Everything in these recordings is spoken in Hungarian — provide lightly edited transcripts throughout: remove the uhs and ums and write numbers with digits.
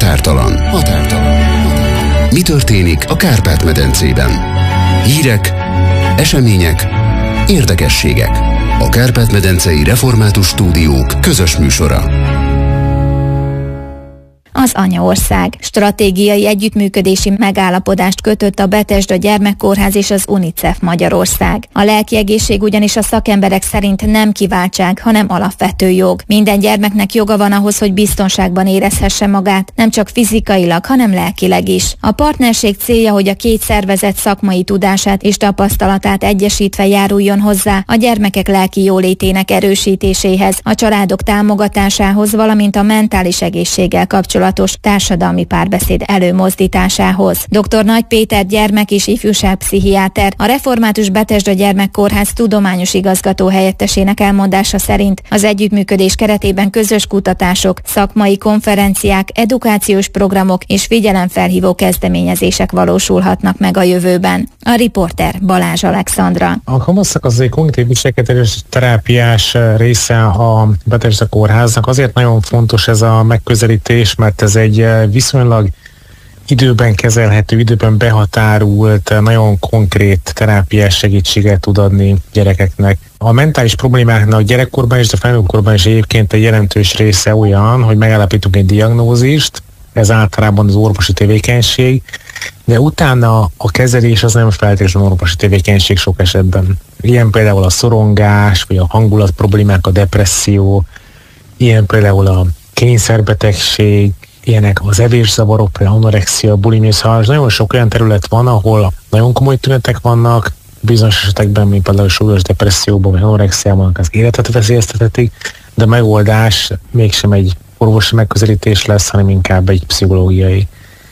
Határtalan. Mi történik a Kárpát-medencében? Hírek, események, érdekességek. A Kárpát-medencei Református Stúdiók közös műsora. Az Anyaország stratégiai együttműködési megállapodást kötött a Betesda Gyermekkórház és az UNICEF Magyarország. A lelki egészség ugyanis a szakemberek szerint nem kiváltság, hanem alapvető jog. Minden gyermeknek joga van ahhoz, hogy biztonságban érezhesse magát, nem csak fizikailag, hanem lelkileg is. A partnerség célja, hogy a két szervezet szakmai tudását és tapasztalatát egyesítve járuljon hozzá a gyermekek lelki jólétének erősítéséhez, a családok támogatásához, valamint a mentális egészséggel kapcsolatos társadalmi párbeszéd előmozdításához. Dr. Nagy Péter gyermek- és ifjúságpszichiáter, a Református Betesda Gyermekkórház tudományos igazgató helyettesének elmondása szerint az együttműködés keretében közös kutatások, szakmai konferenciák, edukációs programok és figyelemfelhívó kezdeményezések valósulhatnak meg a jövőben. A riporter Balázs Alexandra. A kamaszak az egy kognitív viselkedés terápiás része a Betesda kórháznak. Azért nagyon fontos ez a megközelítés, mert ez egy viszonylag időben kezelhető, időben behatárult, nagyon konkrét terápiás segítséget tud adni gyerekeknek. A mentális problémáknak gyerekkorban és a felnőttkorban is egyébként egy jelentős része olyan, hogy megállapítunk egy diagnózist, ez általában az orvosi tevékenység, de utána a kezelés az nem feltétlenül orvosi tevékenység sok esetben. Ilyen például a szorongás, vagy a hangulat problémák, a depresszió, ilyen például a kényszerbetegség, ilyenek az evészavarok, például anorexia, bulimia, szóval nagyon sok olyan terület van, ahol nagyon komoly tünetek vannak, bizonyos esetekben, mint például súlyos depresszióban, vagy anorexiában az életet veszélyeztethetik, de a megoldás mégsem egy orvosi megközelítés lesz, hanem inkább egy pszichológiai.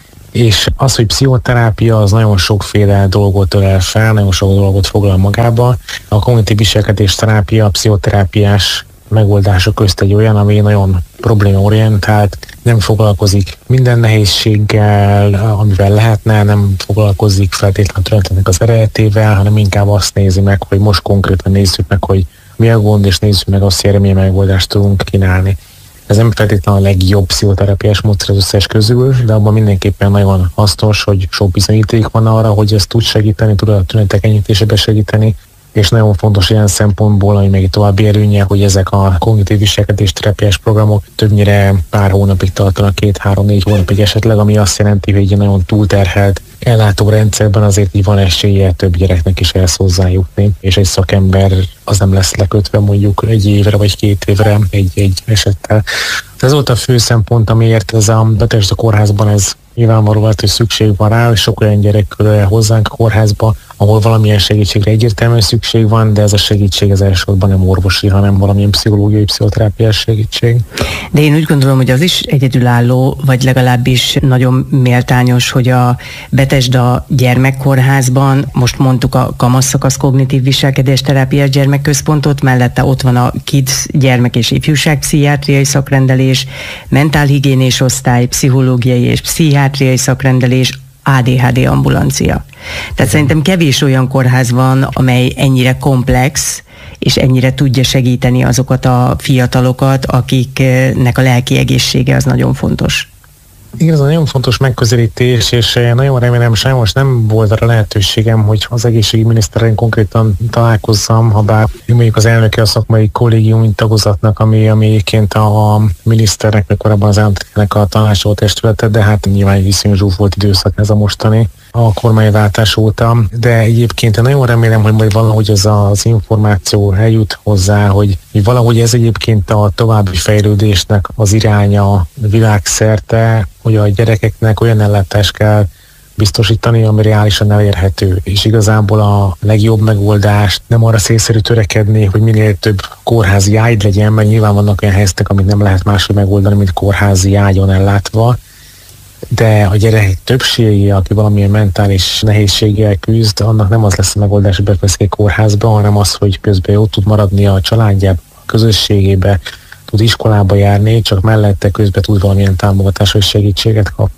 És az, hogy pszichoterápia, az nagyon sokféle dolgot ölel fel, nagyon sok dolgot foglal magába. A kognitív viselkedés terápia, a pszichoterápiás megoldások közt egy olyan, ami nagyon problémaorientált, nem foglalkozik minden nehézséggel, amivel lehetne, nem foglalkozik feltétlenül tüneteknek az eredetével, hanem inkább azt nézi meg, hogy most konkrétan nézzük meg, hogy mi a gond, és nézzük meg azt, hogy milyen megoldást tudunk kínálni. Ez nem feltétlenül a legjobb pszichoterápiás módszer az összes közül, de abban mindenképpen nagyon hasznos, hogy sok bizonyíték van arra, hogy ezt tud segíteni, tud a tünetek enyhítésébe segíteni, és nagyon fontos ilyen szempontból, ami még további előnye, hogy ezek a kognitív viselkedés terápiás programok többnyire pár hónapig tartanak, 2-3-4 hónapig esetleg, ami azt jelenti, hogy egy nagyon túlterhelt ellátórendszerben azért így van esélye több gyereknek is elsz hozzájutni, és egy szakember az nem lesz lekötve mondjuk 1 évre vagy 2 évre egy esettel. Ez volt a fő szempont, amiért ez a Betesda kórházban ez nyilvánvaló volt, hogy szükség van rá, és sok olyan gyerek kerül hozzánk a kórházba, ahol valamilyen segítségre egyértelműen szükség van, de ez a segítség az elsősorban nem orvosi, hanem valamilyen pszichológiai, pszichoterápiás segítség. De én úgy gondolom, hogy az is egyedülálló, vagy legalábbis nagyon méltányos, hogy a Betesda gyermekkórházban, most mondtuk a kamaszszakasz kognitív viselkedés terápiás gyermekközpontot, mellette ott van a KIDS gyermek- és ifjúságpszichiátriai szakrendelés, mentálhigiénés osztály, pszichológiai és pszichiátriai szakrendelés, ADHD ambulancia. Tehát szerintem kevés olyan kórház van, amely ennyire komplex, és ennyire tudja segíteni azokat a fiatalokat, akiknek a lelki egészsége az nagyon fontos. Igen, ez a nagyon fontos megközelítés, és nagyon remélem, sajnos nem volt arra lehetőségem, hogy az egészségügyminiszterrel konkrétan találkozzam, ha bár mondjuk az elnöke a szakmai kollégium tagozatnak, ami egyébként a miniszternek, meg korábban az elnöknek a tanácsoló testülete, de hát nyilván egy iszonyú zsúfolt időszak ez a mostani a kormányváltás óta, de egyébként én nagyon remélem, hogy majd valahogy ez az információ eljut hozzá, hogy valahogy ez egyébként a további fejlődésnek az iránya világszerte, hogy a gyerekeknek olyan ellátást kell biztosítani, ami reálisan elérhető. És igazából a legjobb megoldást nem arra célszerű törekedni, hogy minél több kórházi ágy legyen, mert nyilván vannak olyan helyzetek, amit nem lehet máshogy megoldani, mint kórházi ágyon ellátva, de a gyerekek többsége, aki valamilyen mentális nehézséggel küzd, annak nem az lesz a megoldás, hogy beveszik egy kórházba, hanem az, hogy közben jó tud maradni a családjába, a közösségébe, tud iskolába járni, csak mellette közben tud valamilyen támogatás vagy segítséget kapni.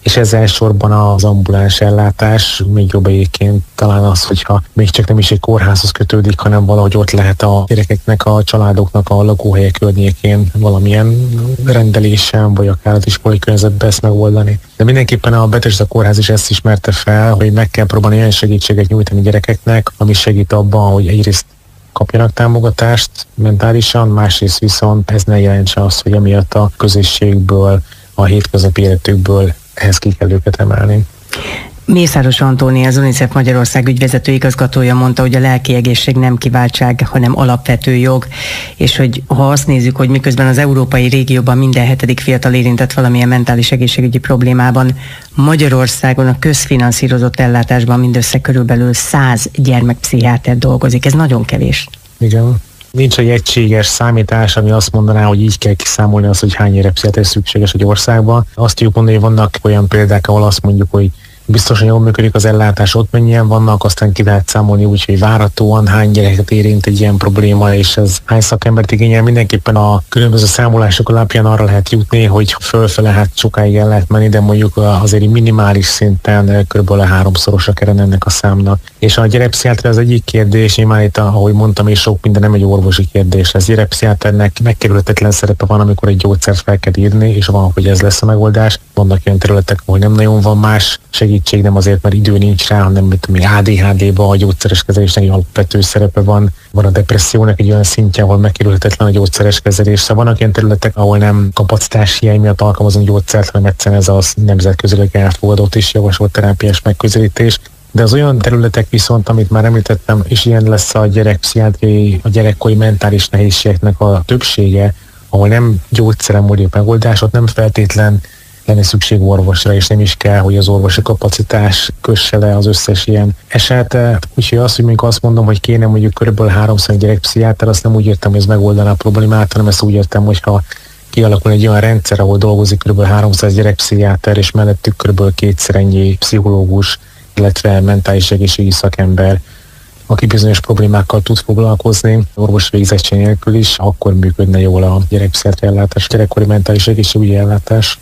és ez elsősorban az ambuláns ellátás, még jobb egyébként talán az, hogyha még csak nem is egy kórházhoz kötődik, hanem valahogy ott lehet a gyerekeknek, a családoknak a lakóhelye környékén valamilyen rendelésen, vagy akár az iskolai környezetben ezt megoldani. De mindenképpen a Betesda Kórház is ezt ismerte fel, hogy meg kell próbálni olyan segítséget nyújtani gyerekeknek, ami segít abban, hogy egyrészt kapjanak támogatást mentálisan, másrészt viszont ez ne jelentse azt, hogy emiatt a közösségből, a hétköznapi életükből ehhez ki kell őket emelni. Mészáros Antóni, az UNICEF Magyarország ügyvezető igazgatója mondta, hogy a lelki egészség nem kiváltság, hanem alapvető jog, és hogy ha azt nézzük, hogy miközben az európai régióban minden 7. fiatal érintett valamilyen mentális egészségügyi problémában, Magyarországon a közfinanszírozott ellátásban mindössze körülbelül 100 gyermekpszichiáter dolgozik. Ez nagyon kevés. Igen. Nincs egy egységes számítás, ami azt mondaná, hogy így kell kiszámolni azt, hogy hány gyermekpszichiáter szükséges egy országban. Azt tudjuk mondani, hogy vannak olyan példák, ahol azt mondjuk, hogy biztosan jól működik az ellátás, ott mennyien vannak, aztán ki lehet számolni úgy, hogy várhatóan hány gyereket érint egy ilyen probléma, és ez hány szakembert igényel. Mindenképpen a különböző számolások alapján arra lehet jutni, hogy fölfele hát sokáig el lehet menni, de mondjuk azért minimális szinten körülbelül 3-szorosa kellene ennek a számnak. És a gyerekpszichiáter az egyik kérdés, nyilván itt, ahogy mondtam, és sok minden nem egy orvosi kérdés. Ez gyerekpszichiáternek megkerülhetetlen szerepe van, amikor egy gyógyszert fel kell írni, és van, hogy ez lesz a megoldás. Vannak olyan területek, ahol nem nagyon van más segítség, nem azért, mert idő nincs rá, hanem mint ADHD-ban a gyógyszeres kezelésnek egy alapvető szerepe van. Van a depressziónak egy olyan szintje, ahol megkerülhetetlen a gyógyszeres kezelés. Szóval vannak ilyen területek, ahol nem kapacitás hiány miatt alkalmazunk gyógyszert, hanem egyszerűen ez a nemzetközileg elfogadott és javasolt terápiás megközelítés. De az olyan területek viszont, amit már említettem, és ilyen lesz a gyerekpszichiátriai, a gyerekkori mentális nehézségeknek a többsége, ahol nem gyógyszeren múlik megoldás, ott nem feltétlen lenne szükség orvosra, és nem is kell, hogy az orvosi kapacitás kösse le az összes ilyen eset. Úgyhogy azt, hogy mondjuk azt mondom, hogy kéne mondjuk körülbelül 300 gyerekpszichiáter, azt nem úgy értem, hogy ez megoldaná a problémát, hanem ezt úgy értem, hogyha kialakul egy olyan rendszer, ahol dolgozik körülbelül 300 gyerekpszichiáter, és mellettük körülbelül 2-szer ennyi pszichológus, illetve mentális egészségügyi szakember, aki bizonyos problémákkal tud foglalkozni, orvos végzettség nélkül is, akkor működne jól a gyerekpszichiátria ellátás, gyerekkori mentális egészségügyi ellátás.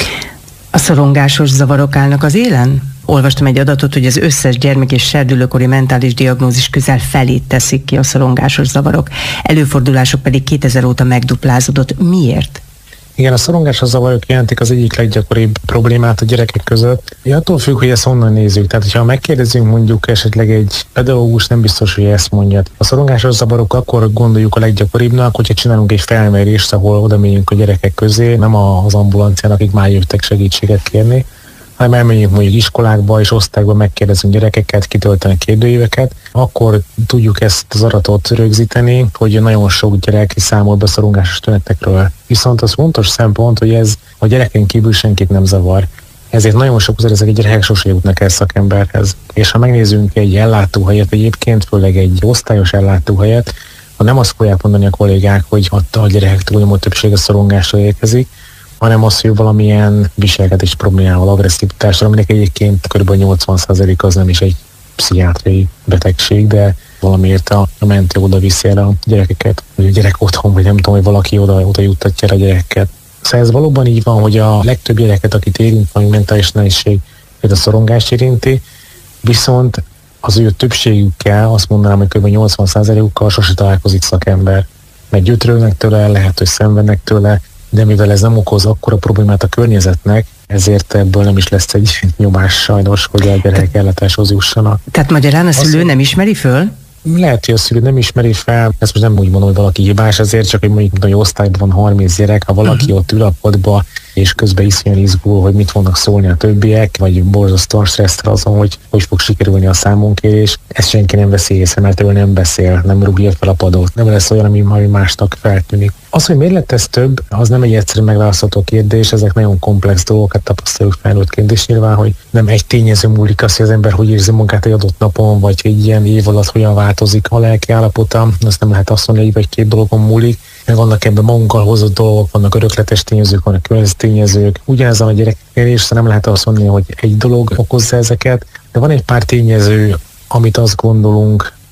A szorongásos zavarok állnak az élen? Olvastam egy adatot, hogy az összes gyermek és serdülőkori mentális diagnózis közel felét teszik ki a szorongásos zavarok. Előfordulások pedig 2000 óta megduplázódott. Miért? Igen, a szorongásos zavarok jelentik az egyik leggyakoribb problémát a gyerekek között. Attól függ, hogy ezt honnan nézzük. Tehát, hogyha megkérdezünk mondjuk esetleg egy pedagógus, nem biztos, hogy ezt mondja. A szorongásos zavarok akkor gondoljuk a leggyakoribbnak, hogyha csinálunk egy felmérést, ahol oda megyünk a gyerekek közé, nem az ambulancián, akik már jöttek segítséget kérni, hanem elmegyünk mondjuk iskolákba és osztályba, megkérdezünk gyerekeket, kitöltenek kérdőíveket, akkor tudjuk ezt az adatot rögzíteni, hogy nagyon sok gyerek számol be szorongásos tünetekről. Viszont az fontos szempont, hogy ez a gyereken kívül senkit nem zavar. Ezért nagyon sokszor ezek a gyerekek sose jutnak el szakemberhez. És ha megnézzünk egy ellátóhelyet egyébként, főleg egy osztályos ellátóhelyet, ha nem azt fogják mondani a kollégák, hogy a gyerekek túlnyomó többsége szorongásra érkezik, hanem az, hogy valamilyen viselkedés problémával, agresszivitással, aminek egyébként kb. 80% az nem is egy pszichiátriai betegség, de valamiért a mentő oda viszi el a gyerekeket, vagy a gyerek otthon, vagy nem tudom, hogy valaki oda juttatja el a gyereket. Szóval ez valóban így van, hogy a legtöbb gyereket, akit érint, vagy mentális nehézség, a szorongás érinti, viszont az ő többségükkel, azt mondanám, hogy kb. 80%-ukkal sose találkozik szakember. Mert gyötrődnek tőle, lehet, hogy szenvednek tőle, de mivel ez nem okoz akkora problémát a környezetnek, ezért ebből nem is lesz egy nyomás sajnos, hogy a gyerekek ellátáshoz jussanak. Tehát magyarán a szülő nem ismeri föl? Lehet, hogy a szülő nem ismeri fel, ezt most nem úgy mondom, hogy valaki hibás, ezért csak, hogy mondjuk hogy osztályban van 30 gyerek, ha valaki ott ül a padba, és közben iszonyan izgul, hogy mit fognak szólni a többiek, vagy borzasztóan stresszre azon, hogy fog sikerülni a számonkérés. Ezt senki nem veszi észre, mert ő nem beszél, nem rúgja fel a padot, nem lesz olyan, ami másnak feltűnik. Az, hogy miért lett ez több, az nem egy egyszerű megválasztható kérdés, ezek nagyon komplex dolgokat tapasztaljuk felnőttként is nyilván, hogy nem egy tényező múlik az, hogy az ember hogy érzi magát egy adott napon, vagy egy ilyen év alatt hogyan változik a lelki állapota, azt nem lehet azt mondani, hogy egy vagy két dologon múlik. Meg vannak ebben magunkkal hozott dolgok, vannak örökletes tényezők, vannak környezettényezők. Ugyanez a gyerekekérés, nem lehet azt mondani, hogy egy dolog okozza ezeket, de van egy pár tényező, amit azt gondolunk,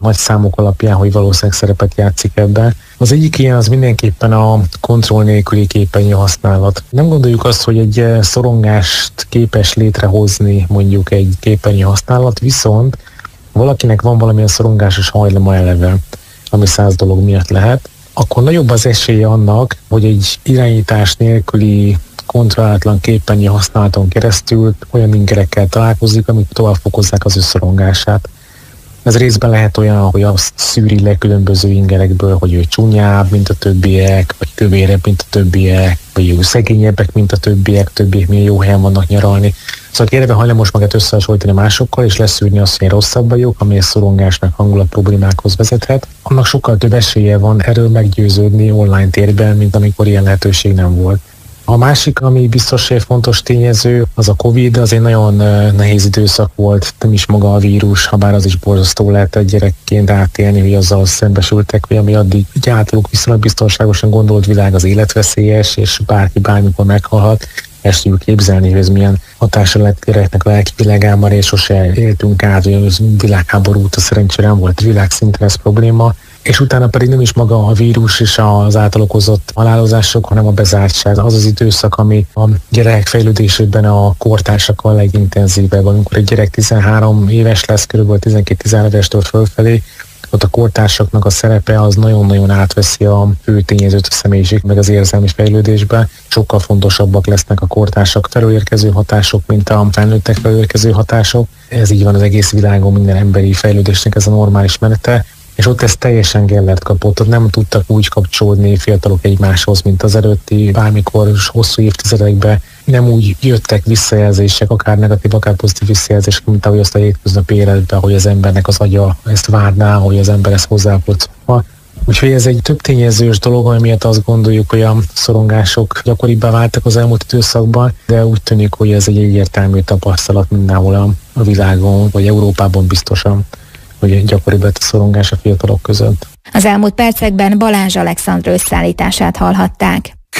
nagy számok alapján, hogy valószínűleg szerepet játszik ebben. Az egyik ilyen az mindenképpen a kontroll nélküli képernyő használat. Nem gondoljuk azt, hogy egy szorongást képes létrehozni mondjuk egy képernyő használat, viszont valakinek van valamilyen szorongásos hajlama eleve, ami 100 dolog miatt lehet, akkor nagyobb az esélye annak, hogy egy irányítás nélküli kontrollálatlan képernyő használaton keresztül olyan ingerekkel találkozik, amik tovább fokozzák az ő szorongását. Ez részben lehet olyan, hogy azt szűri le különböző ingerekből, hogy ő csúnyább, mint a többiek, vagy kövérebb, mint a többiek, vagy ő szegényebbek, mint a többiek milyen jó helyen vannak nyaralni. Szóval eleve hajlamos magát összehasonlítani másokkal, és leszűrni azt, hogy én rosszabb vagyok, ami a szorongásnak hangulat problémákhoz vezethet. Annak sokkal több esélye van erről meggyőződni online térben, mint amikor ilyen lehetőség nem volt. A másik, ami biztos egy fontos tényező, az a Covid, az egy nagyon nehéz időszak volt, nem is maga a vírus, ha bár az is borzasztó lehetett gyerekként átélni, hogy azzal szembesültek, hogy ami addig egy általuk viszonylag biztonságosan gondolt világ az életveszélyes, és bárki bármikor meghalhat. Ezt tudjuk képzelni, hogy ez milyen hatása lett gyereknek a lelki világában, és sose éltünk át, hogy világháborút, a szerencsére nem volt világszinten ez probléma. És utána pedig nem is maga a vírus és az által okozott halálozások, hanem a bezártság. Az az időszak, ami a gyerekek fejlődésében a kortársakkal legintenzívebb. Amikor egy gyerek 13 éves lesz, kb. 12-13 évestől fölfelé, ott a kortársaknak a szerepe az nagyon-nagyon átveszi a fő tényezőt a személyiség, meg az érzelmi fejlődésbe. Sokkal fontosabbak lesznek a kortársak felől érkező hatások, mint a felnőttek felől érkező hatások. Ez így van az egész világon, minden emberi fejlődésnek ez a normális menete. És ott ez teljesen gellert kapott, ott nem tudtak úgy kapcsolódni fiatalok egymáshoz, mint az előtti, bármikor hosszú évtizedekben nem úgy jöttek visszajelzések, akár negatív, akár pozitív visszajelzések, mint ahogy azt a hétköznapi életben, hogy az embernek az agya ezt várná, hogy az ember ezt hozzáfordul. Úgyhogy ez egy több tényezős dolog, ami miatt azt gondoljuk, hogy a szorongások gyakoribbá váltak az elmúlt időszakban, de úgy tűnik, hogy ez egy egyértelmű tapasztalat mindenhol a világon, vagy Európában biztosan, hogy gyakoribb lett a szorongás a fiatalok között. Az elmúlt percekben Balázs Alexandr összeállítását hallhatták.